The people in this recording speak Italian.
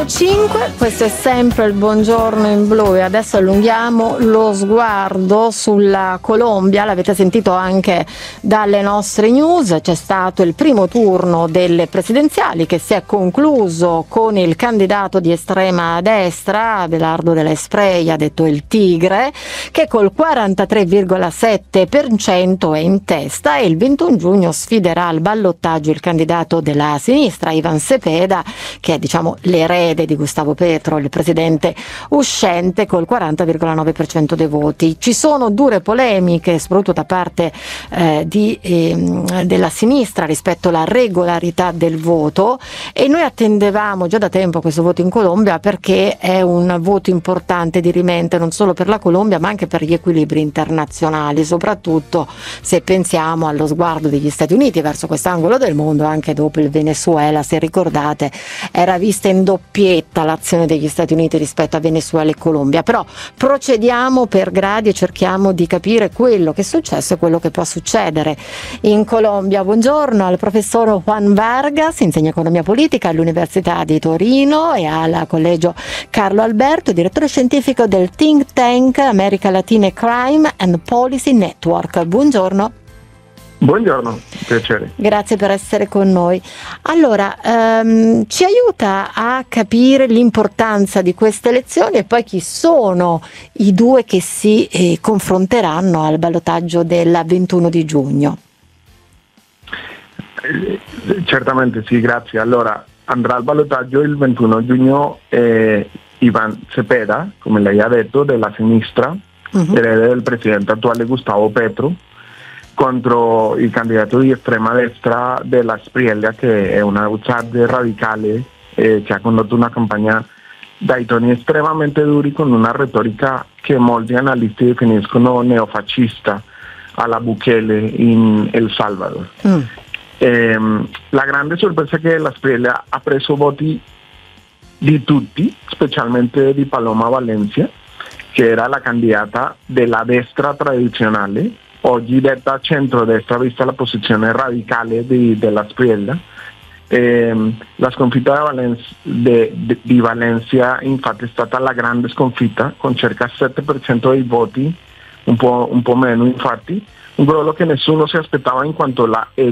5, questo è sempre il Buongiorno in Blu e adesso allunghiamo lo sguardo sulla Colombia. L'avete sentito anche dalle nostre news, c'è stato il primo turno delle presidenziali che si è concluso con il candidato di estrema destra, Abelardo de la Espriella, detto il Tigre, che col 43,7% è in testa, e il 21 giugno sfiderà al ballottaggio il candidato della sinistra, Ivan Cepeda, che è l'erede di Gustavo Petro, il presidente uscente, col 40,9% dei voti. Ci sono dure polemiche, soprattutto da parte della sinistra, rispetto alla regolarità del voto, e noi attendevamo già da tempo questo voto in Colombia perché è un voto importante di rimente non solo per la Colombia ma anche per gli equilibri internazionali, soprattutto se pensiamo allo sguardo degli Stati Uniti verso quest'angolo del mondo. Anche dopo il Venezuela, se ricordate, era vista in doppietta l'azione degli Stati Uniti rispetto a Venezuela e Colombia. Però procediamo per gradi e cerchiamo di capire quello che è successo e quello che può succedere in Colombia. Buongiorno al professor Juan Vargas, insegna economia politica all'Università di Torino e al Collegio Carlo Alberto, direttore scientifico del think tank America Latina Crime and Policy Network. Buongiorno. Buongiorno, piacere. Grazie per essere con noi. Allora, ci aiuta a capire l'importanza di queste elezioni e poi chi sono i due che si confronteranno al ballottaggio del 21 di giugno? Certamente sì, grazie. Allora, andrà al ballottaggio il 21 giugno Ivan Cepeda, come lei ha detto, della sinistra, erede del presidente attuale Gustavo Petro, contro il candidato di estrema destra della Espriella, che è una outsider radicale che ha condotto una campagna dai toni estremamente duri, con una retorica che molti analisti definiscono neofascista alla Bukele in El Salvador. La grande sorpresa è che la Espriella ha preso voti di tutti, specialmente di Paloma Valencia, che era la candidata della destra tradizionale, oggi detta centrodestra vista la posizione radicale della Espriella. La sconfitta di Valencia infatti è stata la grande sconfitta, con circa 7% dei voti, un po' meno infatti, un ruolo che nessuno si aspettava in quanto